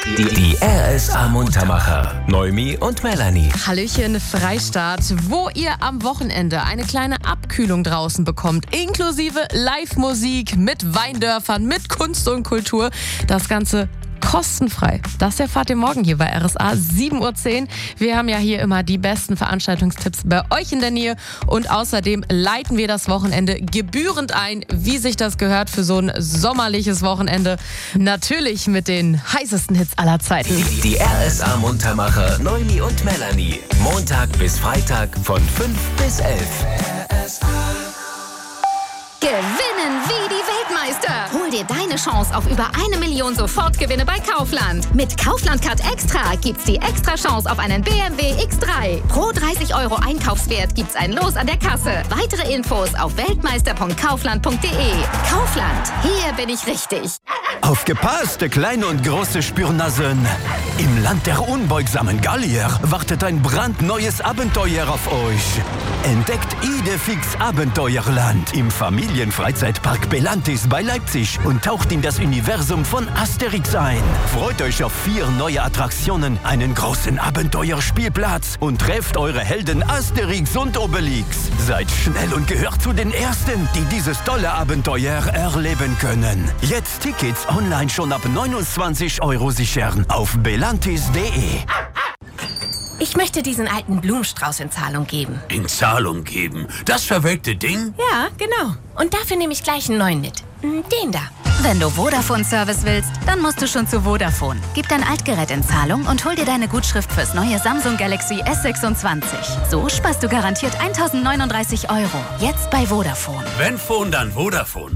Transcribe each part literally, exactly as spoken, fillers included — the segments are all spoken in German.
Die, die R S A Muntermacher. Noemi und Melanie. Hallöchen, Freistaat, wo ihr am Wochenende eine kleine Abkühlung draußen bekommt. Inklusive Live-Musik mit Weindörfern, mit Kunst und Kultur. Das Ganze kostenfrei. Das erfahrt ihr morgen hier bei R S A, sieben Uhr zehn. Wir haben ja hier immer die besten Veranstaltungstipps bei euch in der Nähe. Und außerdem leiten wir das Wochenende gebührend ein, wie sich das gehört für so ein sommerliches Wochenende. Natürlich mit den heißesten Hits aller Zeiten. Die, die R S A Muntermacher, Noemi und Melanie. Montag bis Freitag von fünf bis elf. R S A. Gewinnen wie die Weltmeister. Hol dir deine Chance auf über eine Million Sofortgewinne bei Kaufland. Mit Kaufland Card Extra gibt's die extra Chance auf einen B M W X drei. Pro dreißig Euro Einkaufswert gibt's ein Los an der Kasse. Weitere Infos auf weltmeister punkt kaufland punkt de. Kaufland, hier bin ich richtig. Aufgepasst, kleine und große Spürnasen. Im Land der unbeugsamen Gallier wartet ein brandneues Abenteuer auf euch. Entdeckt Idefix Abenteuerland im Familienfreizeitpark Belantis bei Leipzig und taucht in das Universum von Asterix ein. Freut euch auf vier neue Attraktionen, einen großen Abenteuerspielplatz und trefft eure Helden Asterix und Obelix. Seid schnell und gehört zu den Ersten, die dieses tolle Abenteuer erleben können. Jetzt Tickets online schon ab neunundzwanzig Euro sichern auf belantis punkt de. Ich möchte diesen alten Blumenstrauß in Zahlung geben. In Zahlung geben? Das verwelkte Ding? Ja, genau. Und dafür nehme ich gleich einen neuen mit. Den da. Wenn du Vodafone-Service willst, dann musst du schon zu Vodafone. Gib dein Altgerät in Zahlung und hol dir deine Gutschrift fürs neue Samsung Galaxy S sechsundzwanzig. So sparst du garantiert tausendneununddreißig Euro. Jetzt bei Vodafone. Wenn Phone, dann Vodafone.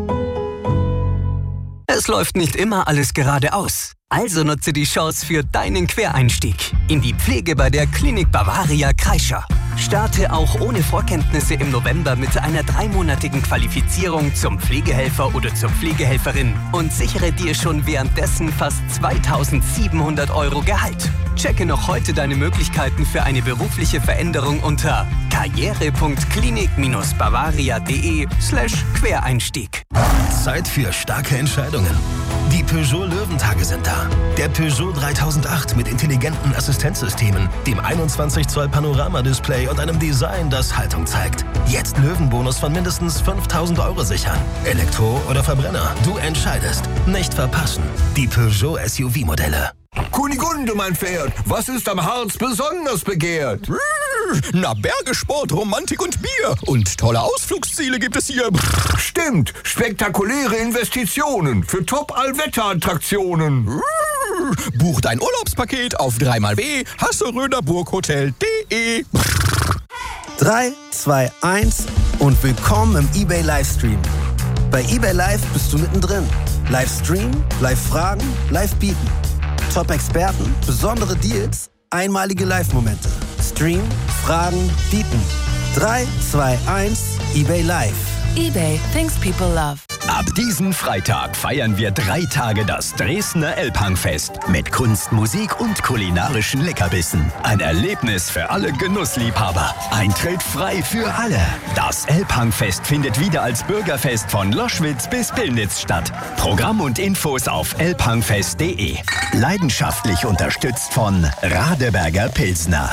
Es läuft nicht immer alles geradeaus. Also nutze die Chance für deinen Quereinstieg in die Pflege bei der Klinik Bavaria Kreischer. Starte auch ohne Vorkenntnisse im November mit einer dreimonatigen Qualifizierung zum Pflegehelfer oder zur Pflegehelferin und sichere dir schon währenddessen fast zweitausendsiebenhundert Euro Gehalt. Checke noch heute deine Möglichkeiten für eine berufliche Veränderung unter karriere punkt klinik bindestrich bavaria punkt de slash Quereinstieg. Zeit für starke Entscheidungen. Die Peugeot Löwentage sind da. Der Peugeot dreitausendacht mit intelligenten Assistenzsystemen, dem einundzwanzig Zoll Panoramadisplay und einem Design, das Haltung zeigt. Jetzt Löwenbonus von mindestens fünftausend Euro sichern. Elektro oder Verbrenner, du entscheidest. Nicht verpassen. Die Peugeot S U V-Modelle. Kunigunde, mein Pferd, was ist am Harz besonders begehrt? Na, Berge, Sport, Romantik und Bier. Und tolle Ausflugsziele gibt es hier. Stimmt, spektakuläre Investitionen für Top-Allwetter-Attraktionen. Buch dein Urlaubspaket auf dreimal w hasseröderburghotel punkt de. drei, zwei, eins und willkommen im eBay Livestream. Bei eBay Live bist du mittendrin. Livestream, Live-Fragen, Live-Bieten. Top-Experten, besondere Deals, einmalige Live-Momente. Stream, Fragen, Bieten. drei, zwei, eins, eBay Live. eBay, things people love. Ab diesen Freitag feiern wir drei Tage das Dresdner Elbhangfest mit Kunst, Musik und kulinarischen Leckerbissen. Ein Erlebnis für alle Genussliebhaber. Eintritt frei für alle. Das Elbhangfest findet wieder als Bürgerfest von Loschwitz bis Pillnitz statt. Programm und Infos auf elbhangfest punkt de. Leidenschaftlich unterstützt von Radeberger Pilsner.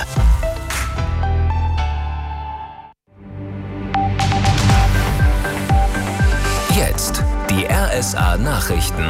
Jetzt die R S A Nachrichten.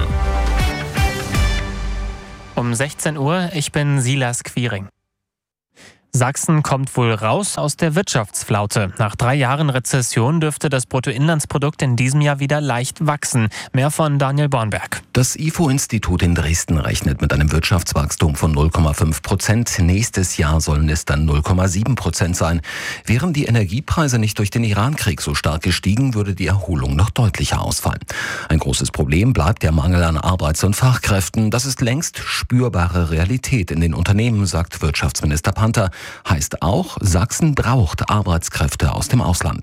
Um sechzehn Uhr, ich bin Silas Quiring. Sachsen kommt wohl raus aus der Wirtschaftsflaute. Nach drei Jahren Rezession dürfte das Bruttoinlandsprodukt in diesem Jahr wieder leicht wachsen. Mehr von Daniel Bornberg. Das I F O-Institut in Dresden rechnet mit einem Wirtschaftswachstum von null Komma fünf Prozent. Nächstes Jahr sollen es dann null Komma sieben Prozent sein. Wären die Energiepreise nicht durch den Irankrieg so stark gestiegen, würde die Erholung noch deutlicher ausfallen. Ein großes Problem bleibt der Mangel an Arbeits- und Fachkräften. Das ist längst spürbare Realität in den Unternehmen, sagt Wirtschaftsminister Panther. Heißt auch, Sachsen braucht Arbeitskräfte aus dem Ausland.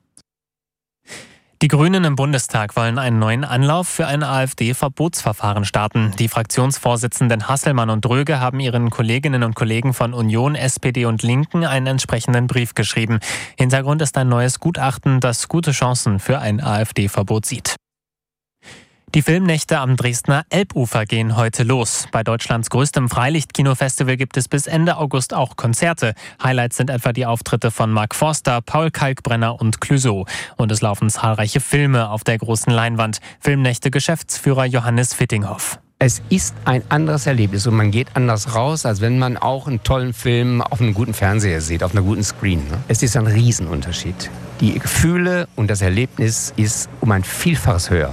Die Grünen im Bundestag wollen einen neuen Anlauf für ein AfD-Verbotsverfahren starten. Die Fraktionsvorsitzenden Hasselmann und Dröge haben ihren Kolleginnen und Kollegen von Union, S P D und Linken einen entsprechenden Brief geschrieben. Hintergrund ist ein neues Gutachten, das gute Chancen für ein AfD-Verbot sieht. Die Filmnächte am Dresdner Elbufer gehen heute los. Bei Deutschlands größtem Freilichtkinofestival gibt es bis Ende August auch Konzerte. Highlights sind etwa die Auftritte von Mark Forster, Paul Kalkbrenner und Clouseau. Und es laufen zahlreiche Filme auf der großen Leinwand. Filmnächte-Geschäftsführer Johannes Fittinghoff. Es ist ein anderes Erlebnis und man geht anders raus, als wenn man auch einen tollen Film auf einem guten Fernseher sieht, auf einer guten Screen. Es ist ein Riesenunterschied. Die Gefühle und das Erlebnis ist um ein Vielfaches höher.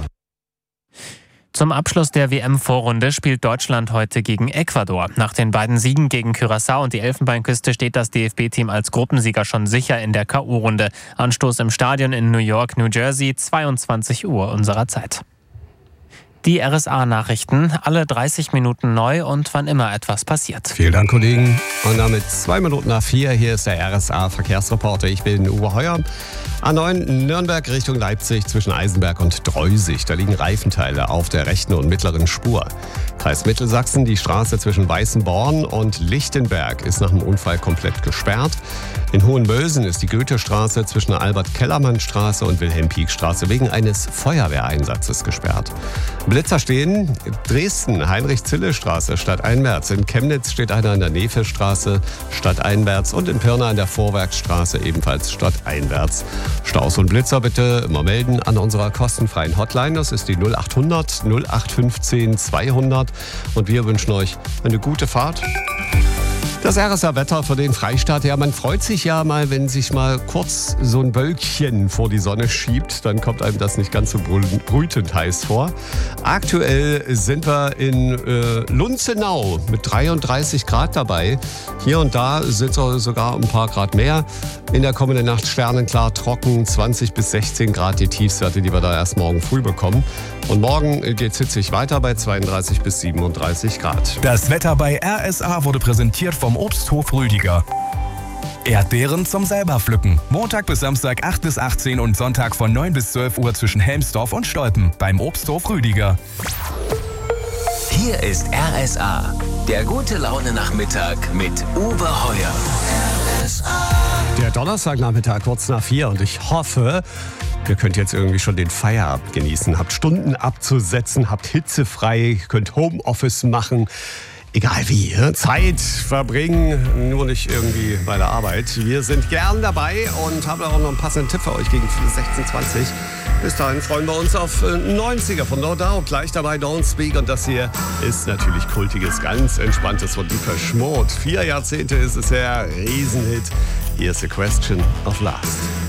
Zum Abschluss der W M-Vorrunde spielt Deutschland heute gegen Ecuador. Nach den beiden Siegen gegen Curaçao und die Elfenbeinküste steht das D F B-Team als Gruppensieger schon sicher in der K O-Runde. Anstoß im Stadion in New York, New Jersey, zweiundzwanzig Uhr unserer Zeit. Die R S A-Nachrichten, alle dreißig Minuten neu und wann immer etwas passiert. Vielen Dank, Kollegen. Und damit zwei Minuten nach vier, hier ist der R S A-Verkehrsreporter. Ich bin Uwe Heuer. A neun Nürnberg Richtung Leipzig zwischen Eisenberg und Dreusig. Da liegen Reifenteile auf der rechten und mittleren Spur. Kreis Mittelsachsen, die Straße zwischen Weißenborn und Lichtenberg ist nach dem Unfall komplett gesperrt. In Hohenbösen ist die Goethestraße zwischen der Albert-Kellermann-Straße und Wilhelm-Pieck-Straße wegen eines Feuerwehreinsatzes gesperrt. Blitzer stehen. Dresden, Heinrich-Zille-Straße stadteinwärts. In Chemnitz steht einer an der Nefe-Straße stadteinwärts und in Pirna an der Vorwerkstraße ebenfalls stadteinwärts. Staus und Blitzer bitte immer melden an unserer kostenfreien Hotline. Das ist die null acht hundert null acht fünfzehn zweihundert. Und wir wünschen euch eine gute Fahrt. Das R S A-Wetter für den Freistaat. Ja, man freut sich ja mal, wenn sich mal kurz so ein Wölkchen vor die Sonne schiebt. Dann kommt einem das nicht ganz so brütend heiß vor. Aktuell sind wir in äh, Lunzenau mit dreiunddreißig Grad dabei. Hier und da sind es sogar ein paar Grad mehr. In der kommenden Nacht sternenklar, trocken, zwanzig bis sechzehn Grad die Tiefstwerte, die wir da erst morgen früh bekommen. Und morgen geht es hitzig weiter bei zweiunddreißig bis siebenunddreißig Grad. Das Wetter bei R S A wurde präsentiert vom Obsthof Rüdiger. Erdbeeren zum selber pflücken. Montag bis Samstag acht bis achtzehn und Sonntag von neun bis zwölf Uhr zwischen Helmsdorf und Stolpen beim Obsthof Rüdiger. Hier ist R S A, der gute Laune-Nachmittag mit Uwe Heuer. R S A. Der Donnerstagnachmittag kurz nach vier und ich hoffe, ihr könnt jetzt irgendwie schon den Feierabend genießen. Habt Stunden abzusetzen, habt hitzefrei, könnt Homeoffice machen. Egal wie, Zeit verbringen, nur nicht irgendwie bei der Arbeit. Wir sind gern dabei und haben auch noch einen passenden Tipp für euch gegen sechzehn zwanzig. Bis dahin freuen wir uns auf neunziger von No Doubt. Gleich dabei Don't Speak. Und das hier ist natürlich kultiges, ganz entspanntes von Depeche Mode. Vier Jahrzehnte ist es her, Riesenhit. Hier ist The Question of Last.